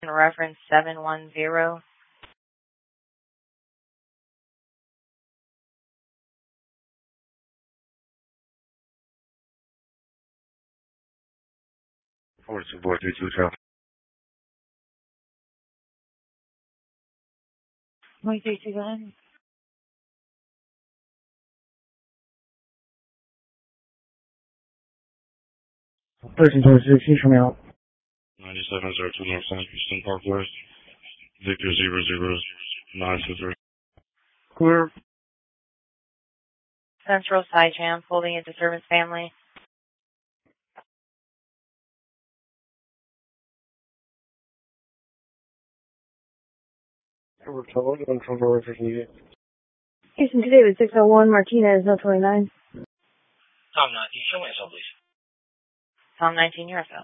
telephone reference 710. Forty-two boy 32 traffic. 132, go ahead. 1326, Houston Mail. 9702 North South Houston Park West. Victor 00923. Clear. Central Side Jam, holding into service family. Houston today with 601 Martinez, 029. Tom 19, show me yourself, please. Tom 19, USO.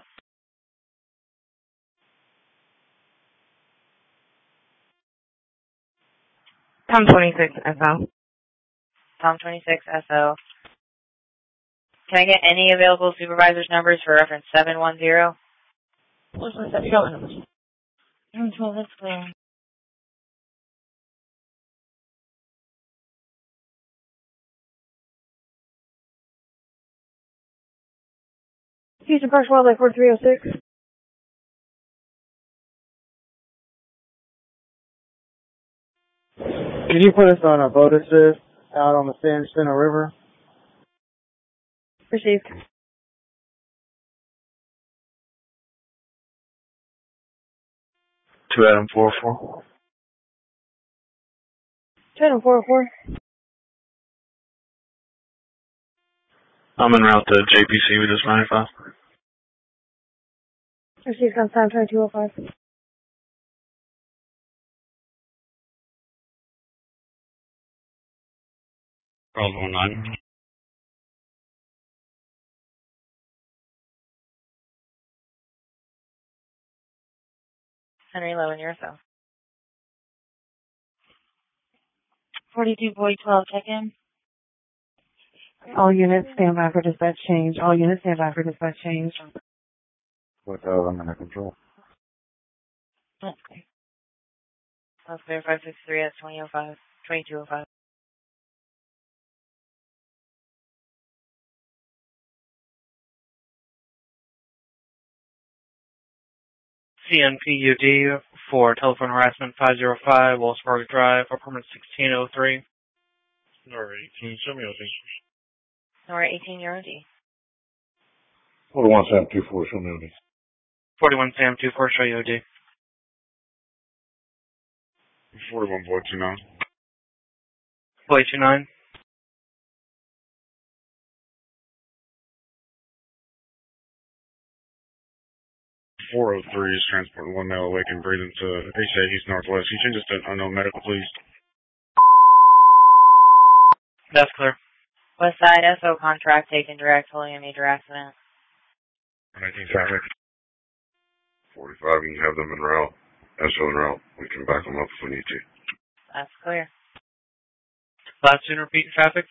Tom 26, SO. Tom 26, SO. Can I get any available supervisors' numbers for reference 710? What's that? Show me numbers. That's clear. Houston Parks Wildlife 4306. Can you put us on a boat assist out on the San Jacinto River? Received. Two Adam 44. 404. I'm en route to JPC with this 95. Received on time 2205. Problem 19. Henry 11, USO. 42 boy 12, check in. All units stand by for dispatch change. All units stand by for dispatch change. I'm under control. That's clear. That's clear, 563, that's 2005, 2205. CNPUD for telephone harassment 505 Wells Fargo Drive, apartment 1603. Alright, can you show me OD? Number 18, your OD. 41 Sam 24, show me OD. 41 Sam 24, show you OD. 41 boy 29. Boy 29. 403 is transporting one male awake and breathing to HA East Northwest. He changes to unknown medical, please. That's clear. West Side, SO contract taken direct, holding a major accident. 19 traffic. 45, you can have them en route. SO en route. We can back them up if we need to. That's clear. Last soon repeat traffic.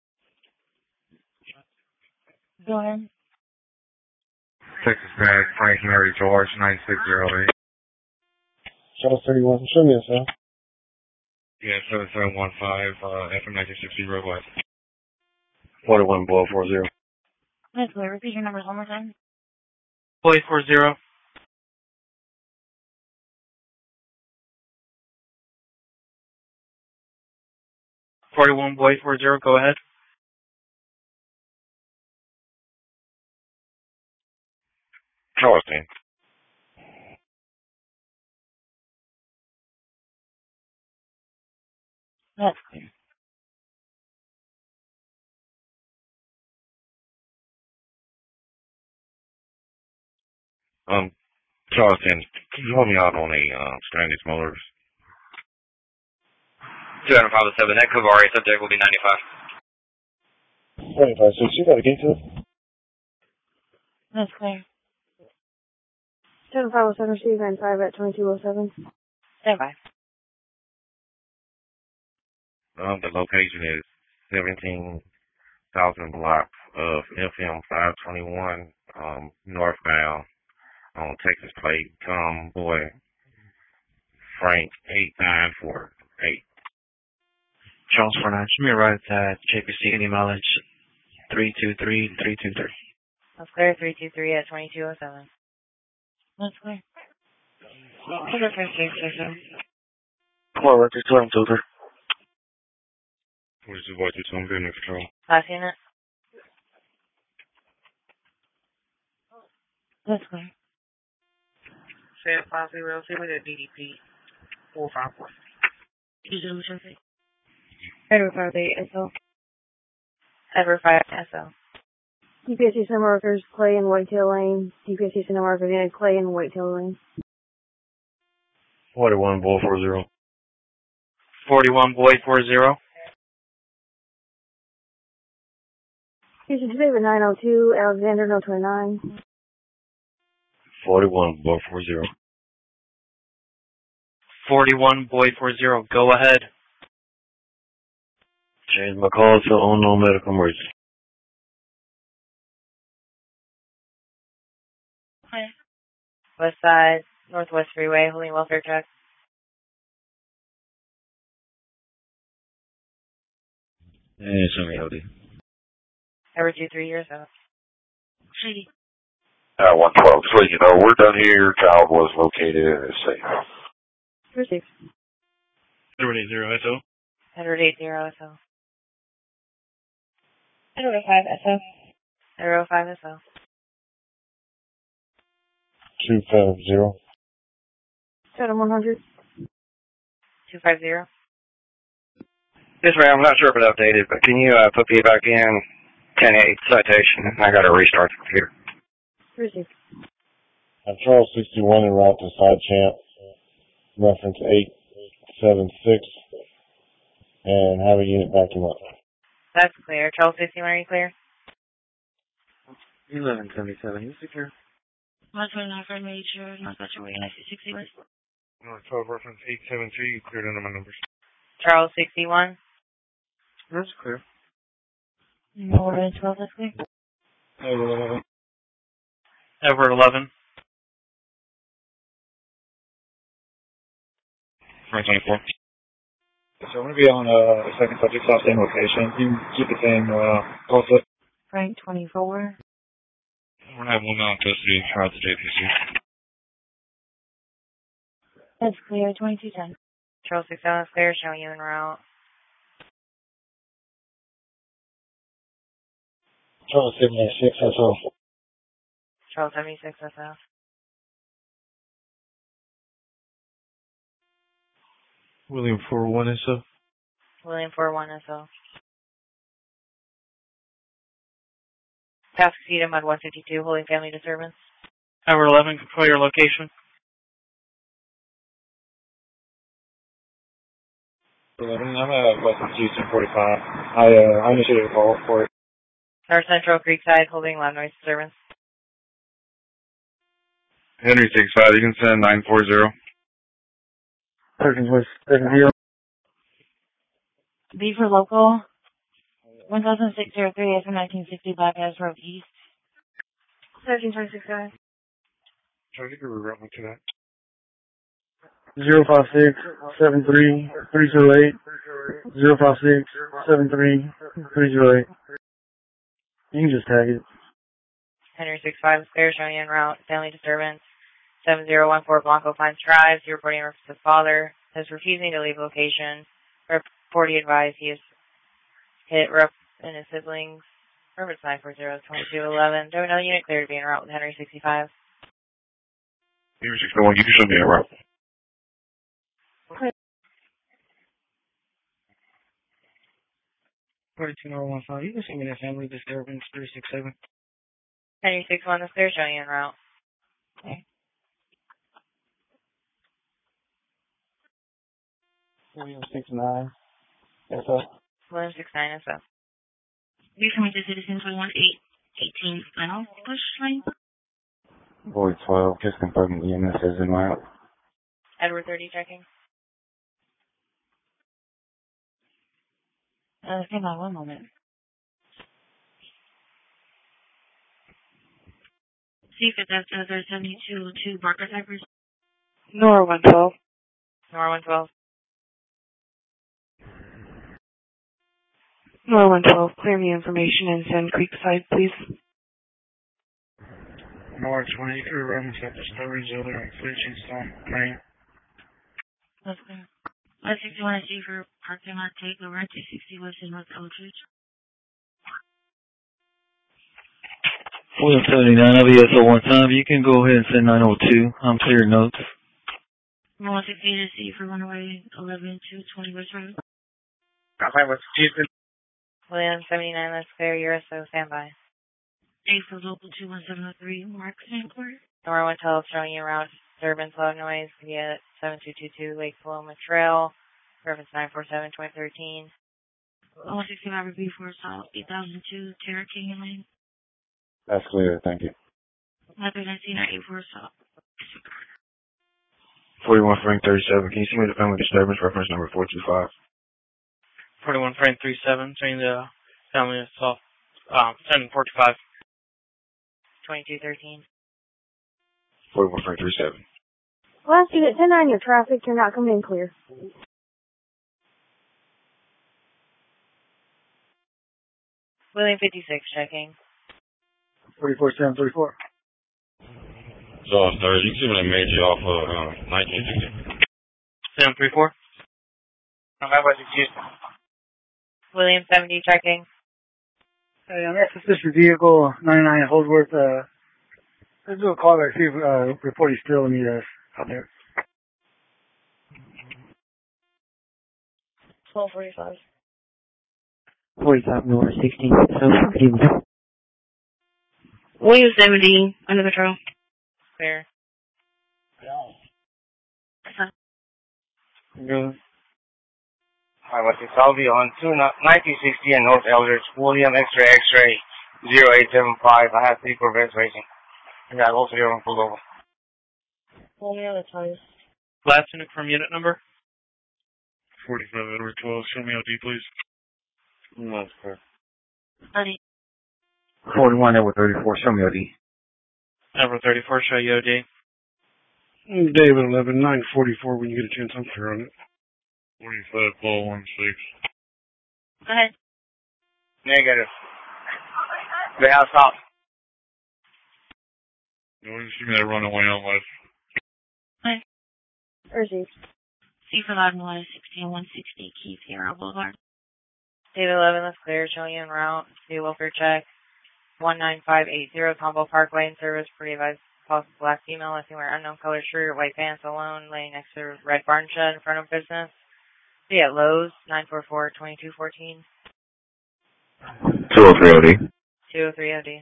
Go ahead. Texas Tag, Frank Mary George, 9608. Charles 31, show me yourself. Yeah, 7715, FM 1960 Road West. 41 Boy 40. That's clear. Repeat your numbers one more time. Boy 40. 41 Boy 40, go ahead. Charleston. That's clear. Charleston, can you help me out on a stranded motors? 257, that Kavari subject will be 95. 25, so you got a gate to it? That's clear. 7507 received 95 at 2207. Stand by. The location is 17,000 blocks of FM 521, northbound on Texas plate. Boy Frank 8948. Charles 49, should be arrived at JPC, any mileage 323. That's clear, 323 at 2207. That's clear. Hold up for 607. Core record 1223. 42 by 2, I'm good in control. Last unit. That's clear. Sheriff 502 with a DDP 454. Digital traffic. Edward 58 SL. Edward 5 SL. UPSC Center Markers, Clay and Whitetail Lane. UPSC Center Markers, Unit Clay and Whitetail Lane. 41 Bull 40. 41 Boy 40. Houston today with 902, Alexander, no 29. 41 Bull 40. 41 Boy 40, go ahead. Change my call to unknown medical emergency. West side, Northwest Freeway, holding welfare truck. Show me OD. Edward 23 years old. 112. So, you know, we're done here. Child was located and is safe. Received. Edward 80 SO. Edward 80 SL. Edward 5 SL. Edward 5 SL. 250. 7100. 250. Yes, ma'am. I'm not sure if it updated, but can you put me back in 10-8 citation? I got to restart the computer. Received. I'm Charles 61 en route to Side Champ, reference 876, and have a unit back him up. That's clear. Charles 61, are you clear? 1177, you secure? 129 for major, not such a way, 60 West. North 12, reference 872, you cleared under my numbers. Charles 61. That's clear. More than 12, that's clear. Edward 11. Frank 24. So I'm going to be on a second subject off same location. You can keep the same call set. Frank 24. We're going to have one out custody out to JPC. That's clear, 2210. Charles 67 is clear, showing you en route. Charles 76, SO. Charles 76 SF. William 41 SO. William 41 SO. Task Cedar Mud 152, holding family disturbance. Edward 11, control your location. 11, I'm at West Houston 45. I initiated a call for it. North Central Creekside, holding loud noise disturbance. Henry 65, you can send 940. Perkins West 70. B for local. 10603 from 1960 Bypass Road East. 1326. Try to reroute me to that. 056 73 308. 056 73 308. You can just tag it. Henry 65 is clear, showing you en route. Family disturbance. 7014 Blanco Pines Drive. You're reporting reference to father. Is refusing to leave location. Reporting advised he is hit Rupp and his siblings. Reference 940-2211. Don't know unit clear to be en route with Henry 65. Henry 61, you can show me a route. Okay. 42015. You can see me that family disturbance 367. Henry 61 is clear, showing you en route. Okay. William 69. SO. William 69 SO. B for major citizens 118 final push line. Boy 12, just confirming EMS is en route. Edward 30 checking. Hang on one moment. See if it's after 72 Barker Cypress. Nora 112. Nora 112. Nora 112, clear me information and send Creekside, please. Nora 20, crew running set the storage over on Fletching Stone, Main. That's clear. I 61 I see for parking lot takeover at 260 West in North Eldridge. William 79, I'll be SO one time. You can go ahead and send 902. I'm clear notes. 168 I see for runaway 11 to 20 West Road. Copy, what's Houston? William 79, that's clear. USO, standby. A for local 21703, Mark St. Clair. Nora 112, showing you around disturbance log noise via 7222 Lake Paloma Trail. Reference 947-2013. 165 for B4 South, 8002, Terra Canyon Lane. That's clear. Thank you. 1119 84 South. 41 frame 37. Can you send me the family disturbance reference number 425? 41 frame 37, saying the family assault, 745. 2213. 41 frame 37. Last unit 10-9, your traffic, you're not coming in clear. William 56, checking. 44734. So, sir, you can see when they made you off of 1960. 734. Copy, what's Houston? William 70, checking. Hey, I'm Assistant Vehicle 99 Holdsworth. Let's do a call back, see if report is still need us out there. 1245. 45 North 16. So, William 70, under patrol. Clear. Good. Hi, what's it? I'll be on 1960 and North Eldridge. William X-ray 0875. I have 3 Corvettes racing. And I also hear them pulled over. William the tires. Last unit from unit number? 45 Edward 12. Show me OD, please. That's clear. 41 Edward 34. Show me OD. Edward 34, show you OD. David 11, 944 when you get a chance, I'm clear on it. 45 Paul 16. Go ahead. Negative. They have stopped. You want to see me that runaway on left? Hi. Received. C for Loudon 16 160 Keith Hero Boulevard. David 11, that's clear. Showing you en route. See welfare check. 19580 Combo Parkway in service. Pretty advised possible black female. Left wear unknown color shirt, white pants, alone, laying next to red barn shed in front of business. See at Lowe's, 944-2214. 203 OD. 203 OD.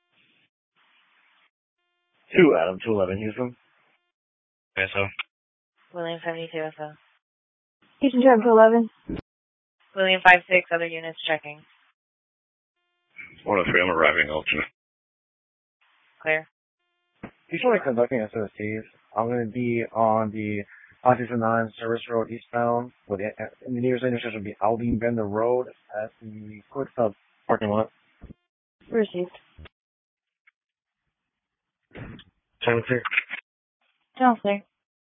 2 Adam, 211 Houston. SO. William 72 SO. Houston Traffic 11. William 56, other units checking. 103, I'm arriving alternate. Clear. Usually conducting SOSTs. I'm going to be on the I-69 Service Road eastbound, with the nearest intersection will be Aldine Bender Road at the Quick Stop parking lot. Received. Sound clear. Sounds clear.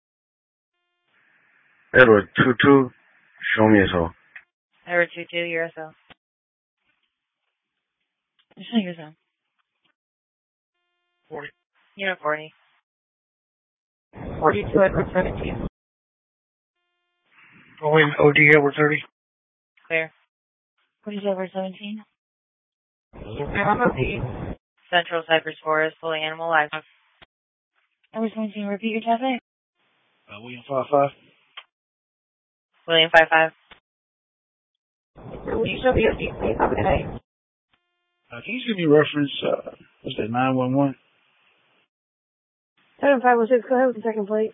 Edward 22. Show me SO. Edward 22, your SO. Show your zone. 40. Unit 40. 42 Edward 17. William OD Edward 30. Clear. 42 Edward 17. Central Cypress Forest, fully animal livestock. Edward 17, repeat your traffic. William 55. William 55. You show me OD, please. Have a good night. Can you just give me a reference, what's that, 911? 7506, go ahead with the second plate.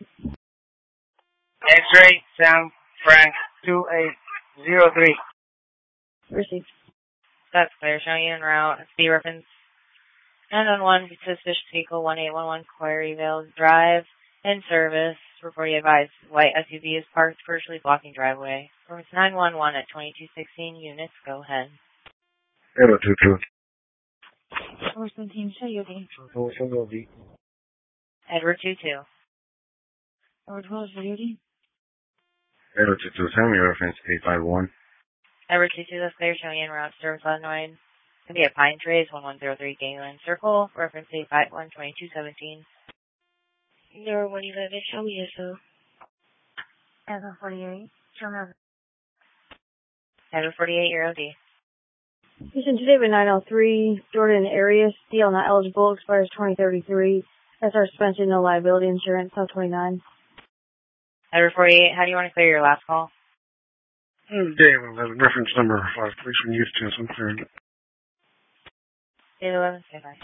X-ray Sam Frank 2803. Received. That's clear. Showing you en route. Speed reference 911, suspicious vehicle 1811 Quarryville Drive. In service. Reporting advised. White SUV is parked partially blocking driveway. Reference 911 at 2216 units. Go ahead. Edward 22. Edward 17, show your OD. Show me OD. Edward 22. Edward 12, show your OD. Edward 22, send me reference 851. Edward 22, that's clear, showing en route, service Illinois. It's going to be at Pine Trace, 1103 Gangland Circle, reference 851, 2217. Door 111, show me SO. Echo 48, show me. Edward 48, you're OD. Houston, today with 903, Jordan Arias, deal not eligible, expires 2033. SR suspension, no liability insurance, no 29. Edward 48, how do you want to clear your last call? Dave, reference number 5, please, when you get some clearing. Dave 11, say bye.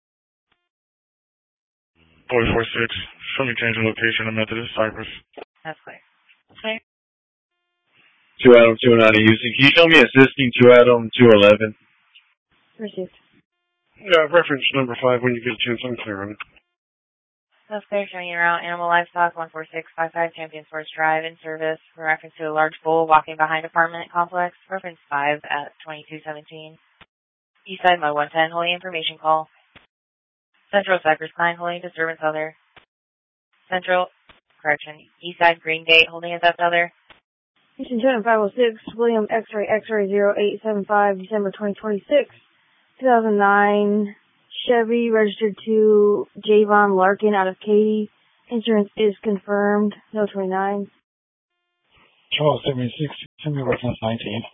446, show me change of location of Methodist, Cypress. That's clear. Okay. 2 Adam 290 Houston. Can you show me assisting 2 Adam 211? Received. Reference number 5, when you get a chance, I'm clear on it. That's clear, showing you around Animal Livestock, 14655 Champion Sports Drive, in service, for reference to a large bull walking behind apartment complex, reference 5 at 2217. Eastside Mode 110, holding information call. Central Cypress Pine, holding disturbance other. Eastside Green Gate, holding a theft other. Houston, 506, William X-Ray 0875, December 2026, 2009. Chevy, registered to Javon Larkin out of Katy. Insurance is confirmed. No 29. Charles 76, send me reference 19.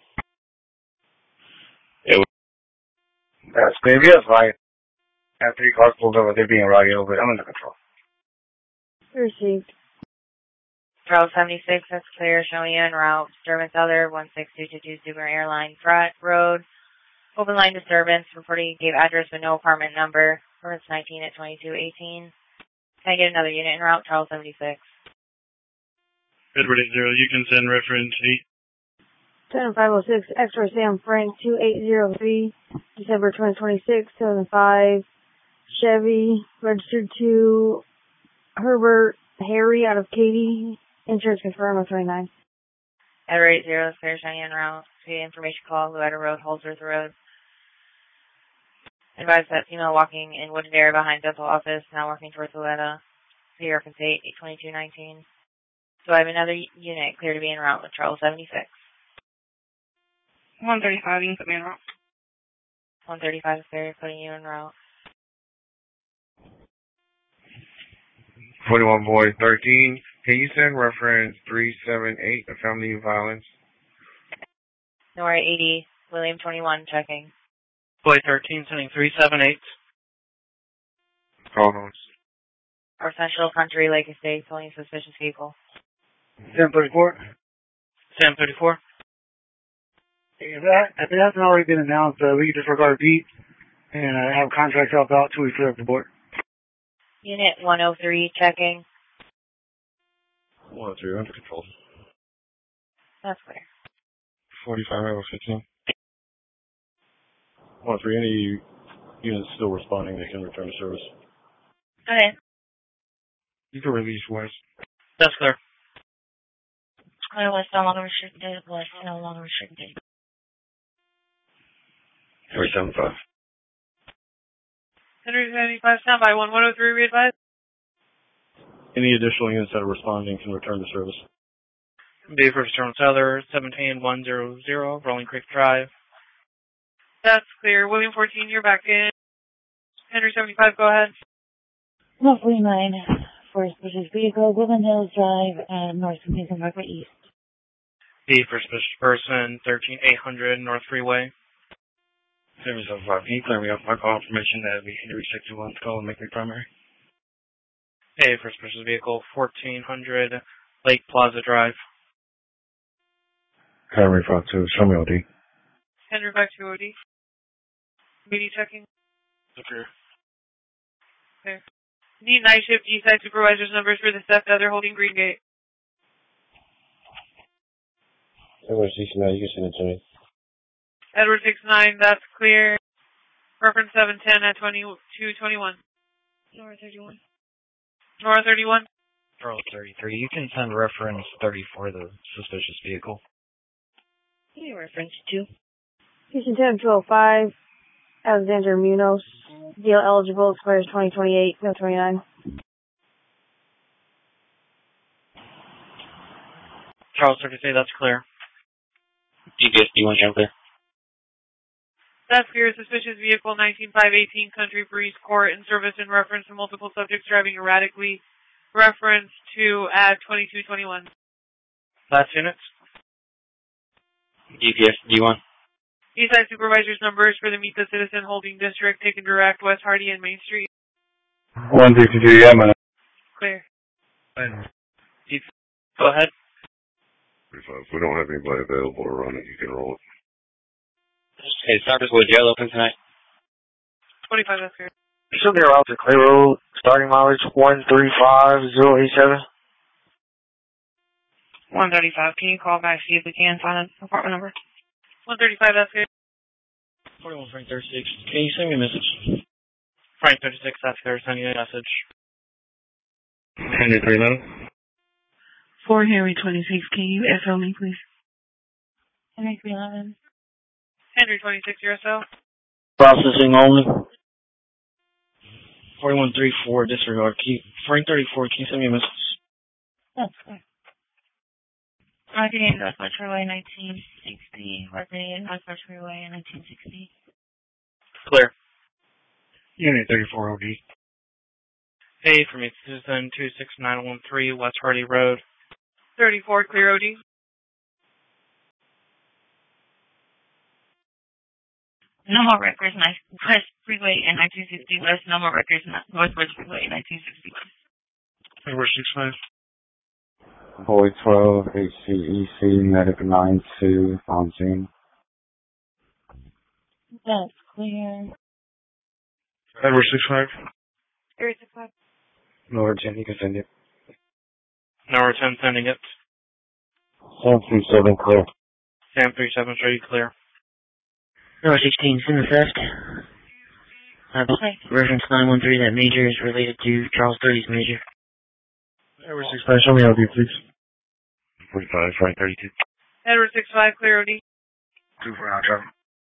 That's clear. Yes, right. I have 3 cars pulled over. They're being routed over. I'm under control. Received. Charles 76, that's clear, showing you en route. Disturbance other, 16222 Super Airline Front Road. Open line disturbance, reporting gave address but no apartment number. Reference 19 at 2218. Can I get another unit en route? Charles 76. Edward 80, you can send reference 8. 506, X-Ray Sam Frank 2803, December 2026, 2005. Chevy, registered to Herbert Harry out of Katy. Insurance confirmed. No 29. Edward 80, that's clear, showing you en route. See information call, Louetta Road, Holdsworth Road. Advise that female walking in wooded area behind dental office, now walking towards Louetta. See reference 8, 2219. So I have another unit clear to be en route with Charles 76. 135, you can put me en route. 135 is clear, putting you en route. 41 boy 13. Can you send reference 378 of family violence? Nora 80, William 21, checking. Boy 13, sending 378. Call notes. Our Central Country Lake Estate, pulling suspicious vehicle. Sam 34. Sam 34. If it hasn't already been announced, we can disregard Pete and have contract help out till we clear up the board. Unit 103, checking. 103, under control. That's clear. 45 over 15. 103, any units still responding, they can return to service. Okay. You can release West. That's clear. West no longer restricted. West no longer restricted. Henry 75. Henry 75, standby. 1103, re-advise. Any additional units that are responding can return to service. Bay First Terminal Southern, 17100, Rolling Creek Drive. That's clear. William 14, you're back in. Henry 75, go ahead. 149, Forest Bushes Vehicle, Woodland Hills Drive, and North Communicant Parkway East. Bay First Person, 13800, North Freeway. Henry 75, can you clear me up my confirmation that we Henry 61 to call and make me primary? Bay First Person Vehicle, 1400, Lake Plaza Drive. Henry 52, show me OD. Henry 52 OD. Media checking. Okay. Okay. Need night shift Eastside supervisors numbers for the theft other holding Green Gate. Edward 69, you can send it to me. Edward 69, that's clear. Reference 710 at 2221. Nora 31. Nora 31. Charles 33. You can send reference 34, the suspicious vehicle. Yeah, reference 2. Houston 10205, Alexander Munoz, deal eligible, expires 2028, no 29. Charles 33, that's clear. GPS D1 channel clear. That's clear. Suspicious vehicle 19518 Country Breeze Court in service in reference to multiple subjects driving erratically. Reference to ad 2221. Last units. GPS D1. Eastside Supervisor's numbers for the Meet the Citizen Holding District taken direct West Hardy and Main Street. 162, yeah, man. Clear. Go ahead. If we don't have anybody available to run it, you can roll it. Hey, Cypress, was jail open tonight? 25, that's clear. Should be around to Clay Road, starting mileage 135087. 135, can you call back, see if we can find an apartment number? 135, that's clear. 41 Frank 36, can you send me a message? Frank 36, that's clear, sending you a message. Henry 311. 4 Henry 26, can you SO me, please? Henry 311. Henry 26, USO. Processing only. 4134, disregard. Frank 34, can you send me a message? That's clear. Marketing Northwest Freeway 1960. Marketing Northwest Freeway 1960. Clear. Unit 34 OD. Hey, for Meet the Citizen 26913 West Hardy Road. 34, clear OD. No more records, West Freeway in 1960 West. No more records, Northwest Freeway in 1960 West. Number 65. Boy 12, HCEC, Medic 92, on scene. That's clear. Number 65. Area 65. Number 10, you can send it. Number 10, sending it. Sam 37, clear. Sam 37, show you clear. Number 16, send the theft. Reference 913, that major is related to Charles 30's major. Number 65, show me OD, please. 45, Frank 32. Edward 65, clear OD. 2 for now, Trevor.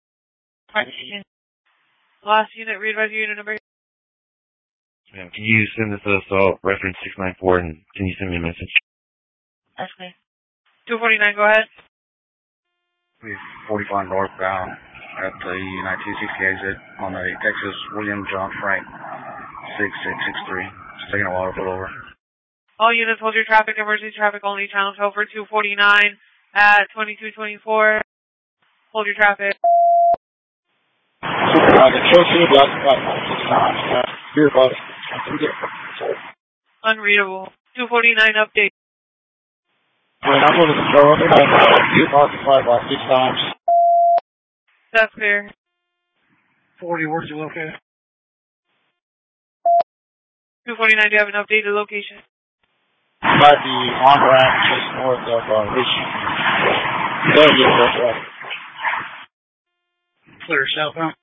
Last unit, readvise your unit number. Ma'am, can you send this to assault reference 694 and can you send me a message? That's clear. 249, go ahead. Please, 45 northbound at the 1960 exit on the Texas William John Frank 6663. Just taking a while to pull over. All units hold your traffic, emergency traffic only, channel tow for 249 at 2224. Hold your traffic. Unreadable. 249 update. That's clear. 40, where's you located? 249, do you have an updated location? By the on-ramp just north of Richie. Clear southbound.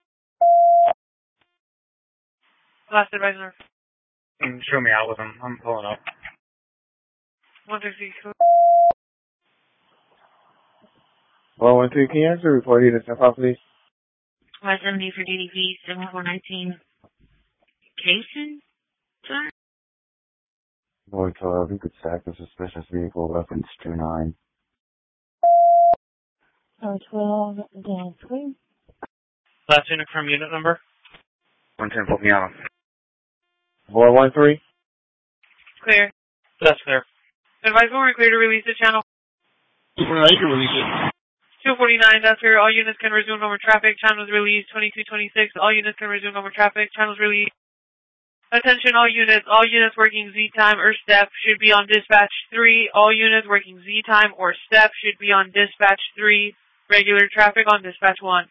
Last advice north. Show me out with him. I'm pulling up. 160. 112, can you answer report either step please? 570 for DDP, 7419. Jason? Sir? Boy 12, you could sack a suspicious vehicle, reference 29. 12, Dan, clear. Last unit from unit number. 110, put me on. 413? Clear. That's clear. Advise when we're clear to release the channel. 249, you can release it. 249, that's clear. All units can resume normal traffic. Channels released. 2226. All units can resume normal traffic. Channels released. Attention all units. All units working Z time or step should be on dispatch 3. All units working Z time or step should be on dispatch 3. Regular traffic on dispatch 1.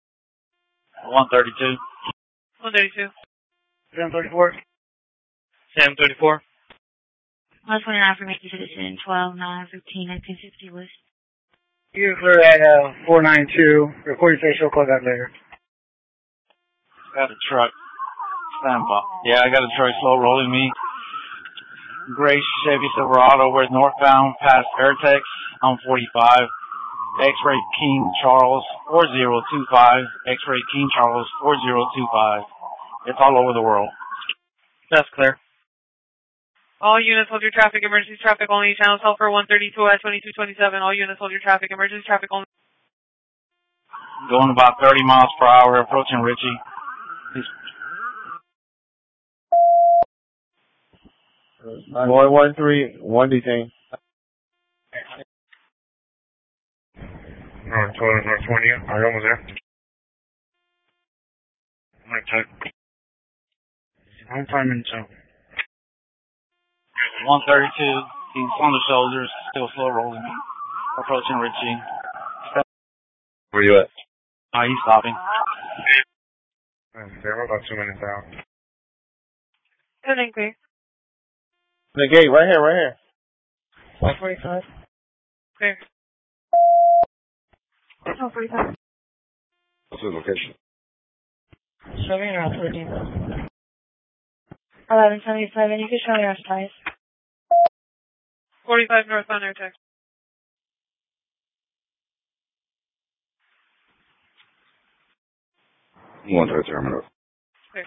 132. 132. Sam 34. Sam 34. 129 for Meet the Citizen, 12-9-15, 1960 West. You're clear at 492. Recording facial, call that later. Got a truck. Stand by. Yeah, I got a truck slow rolling me. Gray Chevy Silverado, we're northbound past Airtex on 45. X-ray King Charles 4025. X-ray King Charles 4025. It's all over the world. That's clear. All units hold your traffic, emergency traffic only. Channels held for 132 at 2227. All units hold your traffic, emergency traffic only. Going about 30 miles per hour, approaching Ritchie. Boy 1-3, 1 detained. North 20, are you almost there? Might check. I'm 5 minutes out. 132, he's on the shoulders, still slow rolling. Approaching Ritchie. Where you at? He's stopping. Okay, we're about 2 minutes out. Good and clear. The gate, right here. 145. Clear. 145. What's the location? Show me around 13. 1177, you can show me our size. 45 northbound air taxi. One to the terminal. Clear.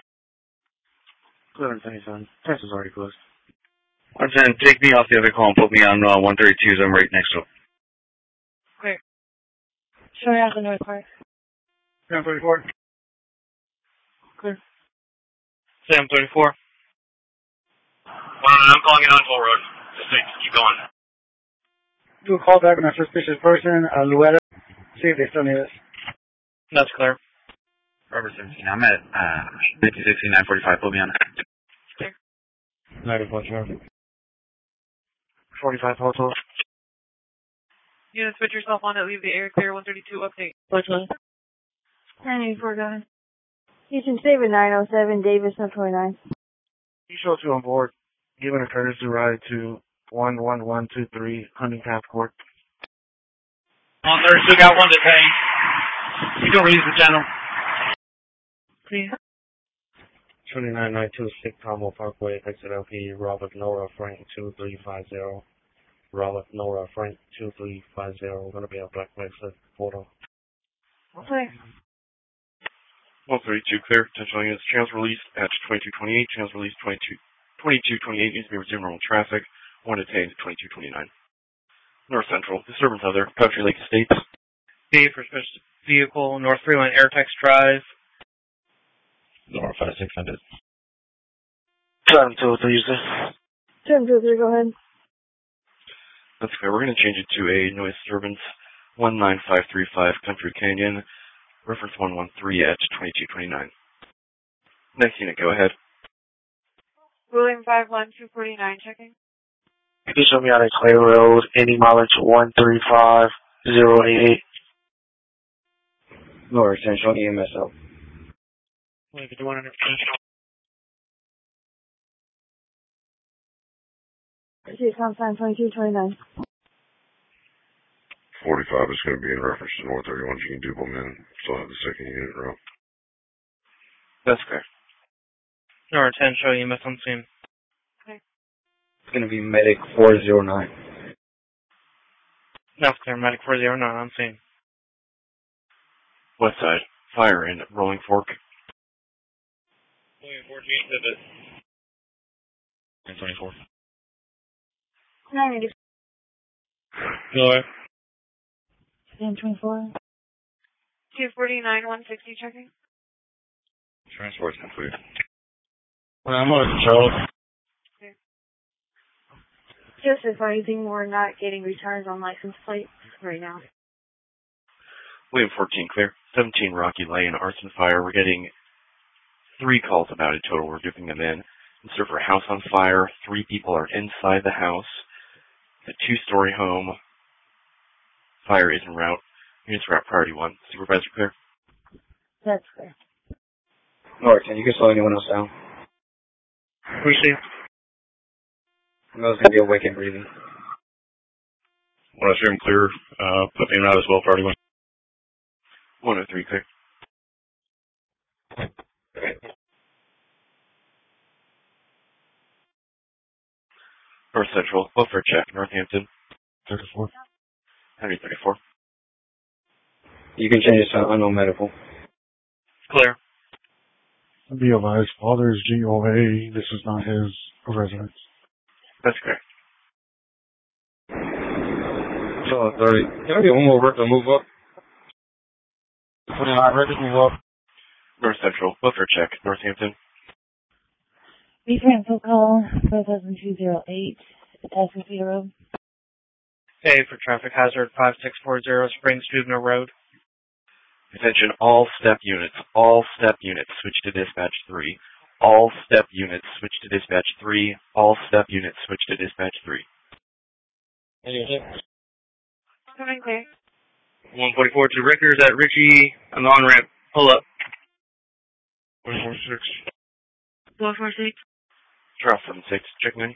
1177. Test is already closed. 110, take me off the other call and put me on 132's. I'm right next to it. Clear. Show me out the north part. Sam 34. Clear. Sam 34. I'm calling it on full road. Just keep going. Do a call back on that suspicious person, Luetta. See if they still need us. That's clear. Robert 17, I'm at 945, put me on. 94 traffic. 45 hotels. Units, put yourself on it. Leave the air clear. 132 update. Which one? 984, go ahead. Houston Save at 907, Davis, no 29. You show 2 on board. Given a courtesy ride to 11123 Hunting Path Court. 132 got one detained. You can release the channel. Please. 29926 Carmel Parkway, exit LP, Robert Nora Frank 2350. Robert Nora Frank 2350. We're going to be a black exit photo. Okay. 132 clear. Potential units. Channels released at 2228. Channels released 2228 needs to be resumed normal traffic. 1 detained at 2229. North Central. Disturbance other. Country Lake Estates. B for special vehicle, North Freeland Airtex Drive. North 5600. 723, you say? 723, go ahead. That's clear. We're going to change it to a noise disturbance 19535 Country Canyon. Reference 113 at 2229. Next unit, go ahead. William 51249, checking. Please show me out at Clay Road, any mileage 135088. North Central EMS out. Wait, the 100%. Proceed comp time 2229. 45 is going to be in reference to North 31 Gene Dupleman. Still have the second unit row. That's fair. North 10, show EMS on scene. It's going to be Medic 409. That's clear, Medic 409 on scene. West side. Fire in Rolling Fork. William 14, pivot. 24. 980. Go ahead. 1024. 249, 160, checking. Transport's complete. I'm on Charles. Just advising we're not getting returns on license plates right now. William 14 clear. 17 Rocky Lane, arson fire. We're getting 3 calls about it total. We're giving them in. It's for a house on fire. 3 people are inside the house. A 2-story home. Fire is en route. Units are at priority 1. Supervisor clear. That's clear. North, and you can slow anyone else down. Appreciate it. It's going to be awake and breathing. When I see him clear, put me out as well, priority 1. 103 clear. North Central, welfare check, Northampton. 34. Henry 34. You can change it to unknown medical. Clear. Be advised, father is GOA. This is not his residence. That's correct. So 30. Can I get one more record move up? 29 records move up. North Central, welfare check, Northampton. B Franco call 5208, Tasman Cedar Road. Hey, for traffic hazard 5640 Springs Juvenile Road. Attention, all step units, switch to dispatch 3. All step units, switch to dispatch 3. All step units, switch to dispatch 3. Coming clear. 144 to Rickers at Ritchie, an on-ramp, pull up. 146. 446. Charles 76, check 90.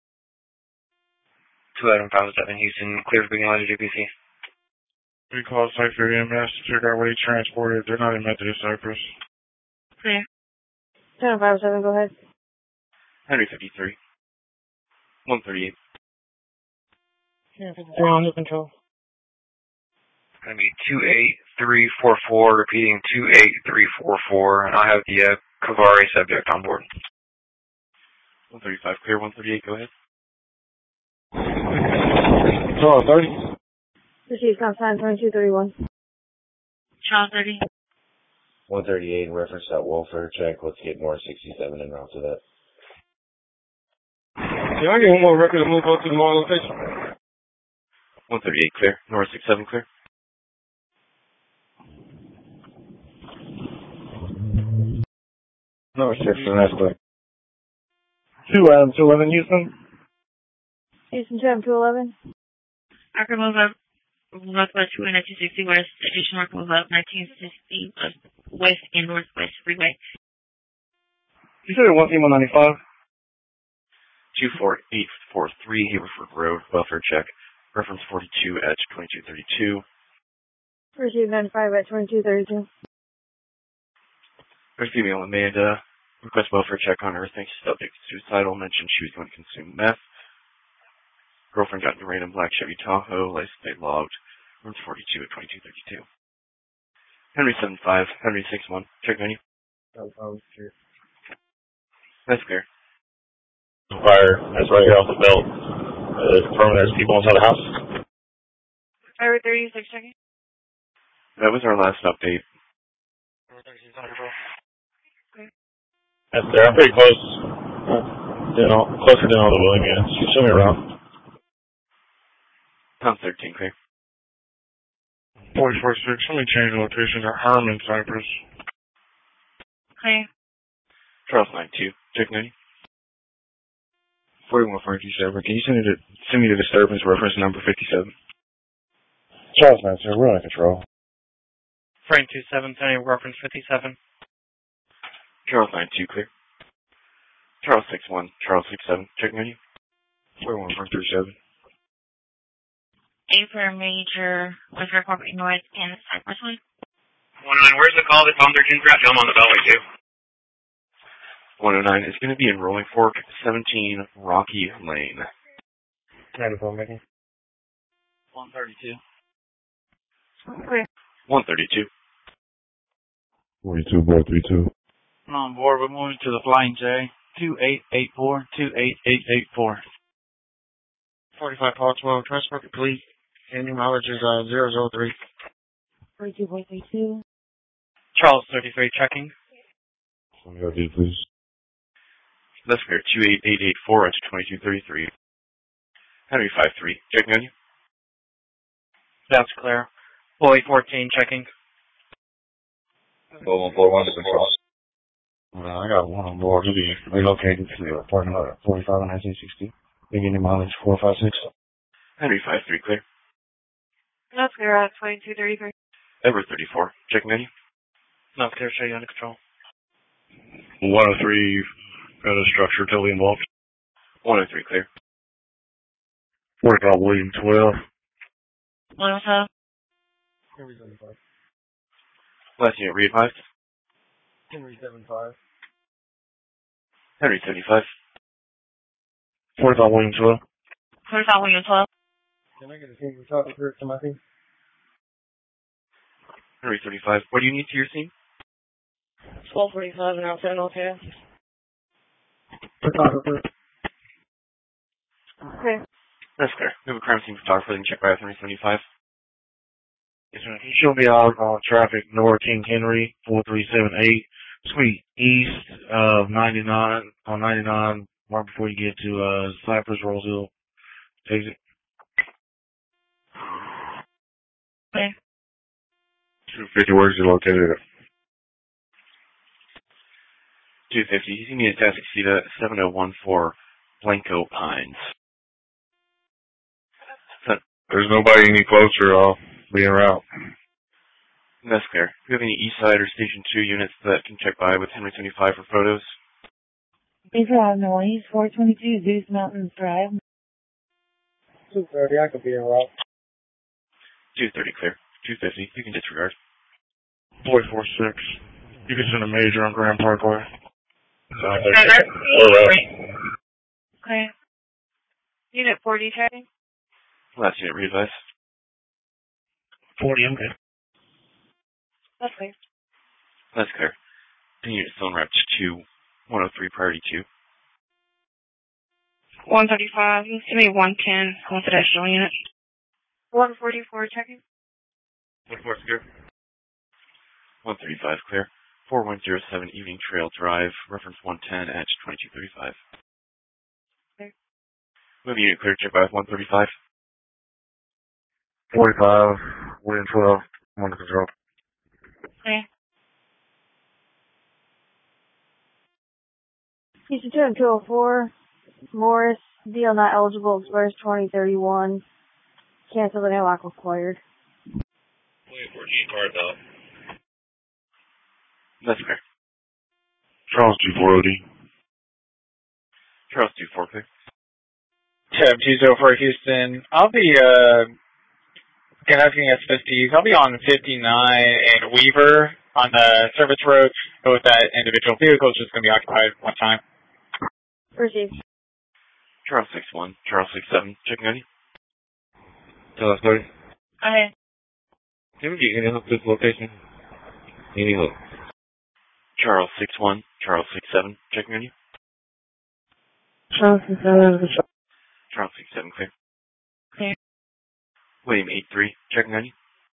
2-5-7 Houston, clear for being line to GPC. We called site for EMS to figure out where he transported. They're not in Methodist Cypress. Clear. 1057, go ahead. Henry 53. 138. 1053 on new control. Going to be 28344, repeating 28344, and I have the Kavari subject on board. 135 clear, 138, go ahead. Charles 30. Received contact 2231. Charles 30. 138 in reference to that welfare check. Let's get North 67 en route to that. Can I get one more record to move up to the mall location? 138 clear, North 67 clear. North 67, that's clear. 211 Houston. Houston 7211. I can move up northwest freeway 1960 west, additional work move up 1960 west and northwest freeway. You said it 195? 24843 Haverford Road, welfare check. Reference 42 at 2232. Received 95 at 2232. There's female Amanda. Request welfare check on her. Thanks. Subject suicidal. Mentioned she was going to consume meth. Girlfriend got into random black Chevy Tahoe. License plate logged. Rooms 42 at 2232. Henry 75. Henry 61. Check menu. That's clear. Fire. That's right here off the belt. Confirming there's people inside the house. Fire 36 checking. That was our last update. That's there. I'm pretty close. Closer than all the willing units. Show me around. Tom 13 clear. 446. Let me change the location to Herman Cypress. Clear. Charles 92. Check 90. 4147. Can you send me the disturbance reference number 57? Charles 92, we're under control. Frank 27, sending reference 57. Charles 92 clear. Charles 61. Charles 67. Check 90. 41137. A for major with corporate north and Cypress Way. 109, where's the call? It's on 13 Scratch. I'm on the Beltway too. 109 is going to be in Rolling Fork, 17 Rocky Lane. 94, making. 132. Clear. 132. 42, board 32. I'm on board. We're moving to the Flying J. 2884, 28884. 45 Paul 12, transport complete. Any mileage is 003. 42.32. Charles 33 checking. Let me go do, please. That's clear. 28884 at 2233. Henry 53. Check menu. That's clear. Boy 14 checking. 141 to control. I got one on board. He'll be relocated to the parking lot at 45 and 1960. Beginning mileage 456. Henry 53 clear. That's clear at 2233. Edward 34. Check menu. Not clear, show you under control. 103, got a structure totally involved. 103 clear. 45 William 12. William 12. Last unit readvised. Henry 75. Henry 75. 45 William 12. 45 William 12. Can I get a single shot of Kurt to my team? Henry 35. What do you need to your scene? 1245 and outside North here. Photographer. Okay. That's clear. We have a crime scene photographer that can check by 375. Yes, sir. He should be out on traffic north King Henry, 4378, Suite East of 99, on 99, right before you get to, Cypress, Roseville. Takes it. Okay. 250, where's he located at? 250. He's going to need a taxi seat at 7014 Blanco Pines. There's nobody any closer, I'll be en route. That's clear. Do you have any East Side or Station 2 units that can check by with Henry 75 for photos? Thanks for having noise. 422 Zeus Mountains Drive. 230, I could be en route. 230 clear. 250, you can disregard. 446. You can send a major on Grand Parkway. Okay. Unit 40 checking. Last unit readvise. 40, I'm good. That's clear. That's clear. The unit still en route to 103 priority 2. 135. You can send me 110. I want the additional unit. 144 checking. 144 clear. 135 clear. 4107 Evening Trail Drive, reference 110 at 2235. Okay. Move unit clear, check by 135. 45, wind 12, under control. Okay. Houston 204, Morris, deal not eligible, expires 2031. Cancel and airlock required. 14 card though. That's fair. Charles 240. Charles 24 clear. Tab 204 Houston. I'll be conducting SFSTs. I'll be on 59 and Weaver on the service road with that individual vehicle. It's just going to be occupied one time. Received. Charles 61, Charles 67, checking on you. Charles 30. Okay. Can we get any help this location? Any help? Charles 61, Charles 67, checking on you. Charles 67. Charles 67 clear. Clear. William 83, checking on you.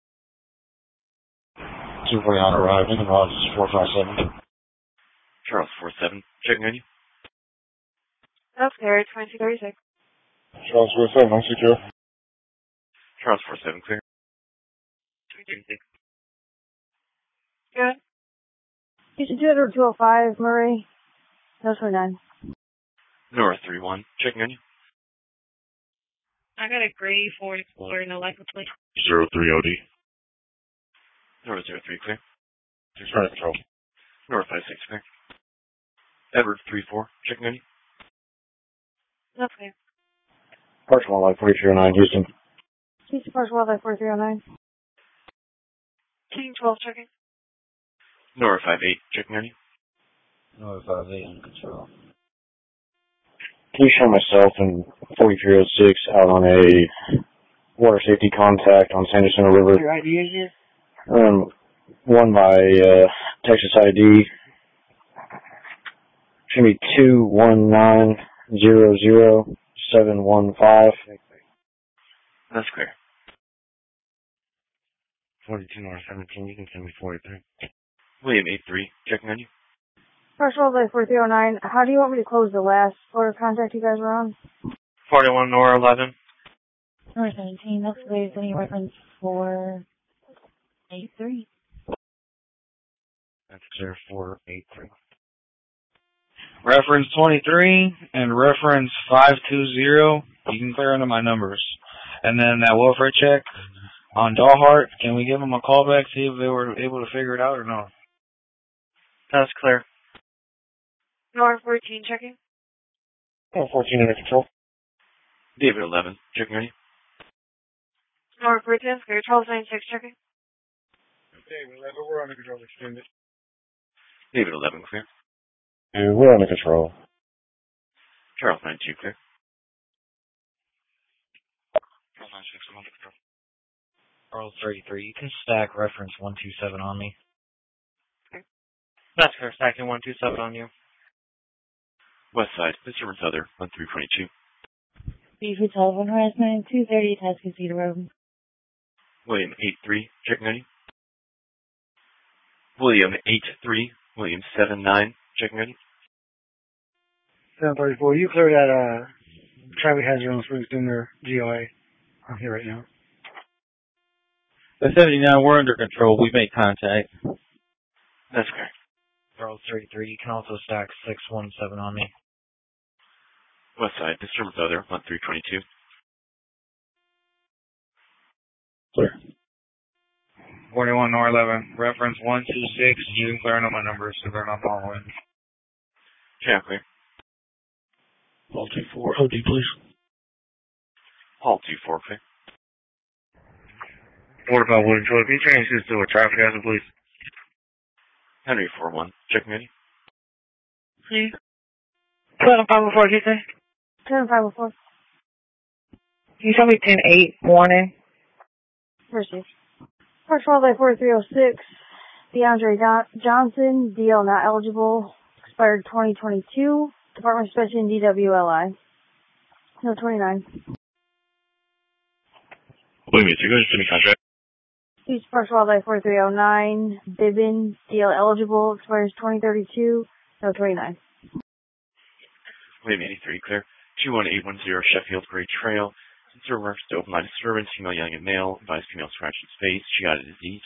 240 on arrival, and Rogers 457. Charles 47, checking on you. That's clear. 2236. Charles 47, I'm secure. Charles 47 clear. 236. Good. Houston 205, Murray. No 29. North 31, checking on you. I got a gray Ford Explorer, no license plate. 030D. North 03 clear. Just trying to control. North 56 clear. Edward 34, checking on you. That's clear. Parks Wildlife 4309, Houston. Houston Parks Wildlife 4309. King 12 checking. North 58, checking on you. North 58 on control. Please show myself in 4306 out on a water safety contact on Sanderson River. Your ID is here? One by Texas ID. It's going to be 219-00715. That's clear. 42 North 17, you can send me 43. William 83, checking on you. Parks Wildlife 4309. How do you want me to close the last photo contact you guys were on? 41 Nora 11. Number 17, that's clear. Any reference 483. That's clear 483. Reference 23 and reference 520. You can clear under my numbers. And then that welfare check on Dawhart, can we give them a call back, see if they were able to figure it out or not? That's clear. North 14 checking. 14 under control. David 11, checking on you. North 14 clear. Charles 96 checking. David 11, we're under control, extended. David 11 clear. We're under control. Charles 92 clear. Charles 96, I'm under control. Charles 33, you can stack reference 127 on me. That's clear. Stacking 127 on you. West side, disturbance other, 1322. B for telephone harassment, 230 Tuscaloosa Road. William 83, checking ready. William 83, William 79, checking ready. 734. You clear that traffic hazard on Springs Dinner GOA. I'm here right now. The 79, we're under control. We made contact. That's correct. Charles 33, you can also stack 617 on me. West side, disturbance other, 1322. Clear. 41 Nor 11, reference 126, you can clear on my numbers so they're not following. Yeah, clear. Hall 24, OD, please. Hall 24, clear. What about William Troy? Can you change this to a traffic hazard, please? Henry 41, checking ready. See? 7504, you say? 7504. Can you tell me 10-8 warning? Received. Park 12-4306. DeAndre Johnson, DL not eligible. Expired 2022. Department Inspection DWLI. No 29. Wait a minute, you're going to send me contract? East Park 12-4309. Bibbin, DL eligible. Expires 2032. No 29. William 83, clear. 21810 Sheffield Gray Trail. Server to open line disturbance, female yelling at male, advised female scratched its face. She got a disease.